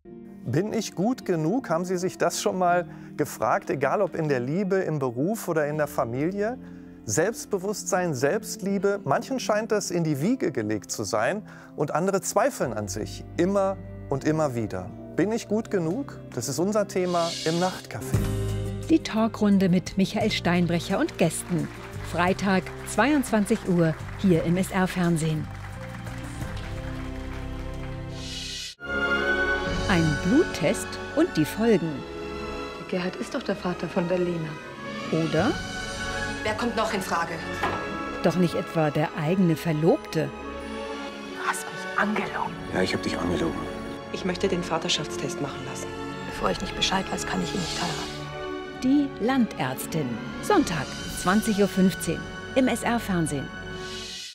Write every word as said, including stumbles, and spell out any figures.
Bin ich gut genug? Haben Sie sich das schon mal gefragt, egal ob in der Liebe, im Beruf oder in der Familie? Selbstbewusstsein, Selbstliebe, manchen scheint das in die Wiege gelegt zu sein und andere zweifeln an sich, immer und immer wieder. Bin ich gut genug? Das ist unser Thema im Nachtcafé. Die Talkrunde mit Michael Steinbrecher und Gästen. Freitag, zweiundzwanzig Uhr, hier im S R-Fernsehen. Ein Bluttest und die Folgen. Der Gerhard ist doch der Vater von der Lena. Oder? Wer kommt noch in Frage? Doch nicht etwa der eigene Verlobte. Du hast mich angelogen. Ja, ich habe dich angelogen. Ich möchte den Vaterschaftstest machen lassen. Bevor ich nicht Bescheid weiß, kann ich ihn nicht heiraten. Die Landärztin. Sonntag, zwanzig Uhr fünfzehn im S R-Fernsehen.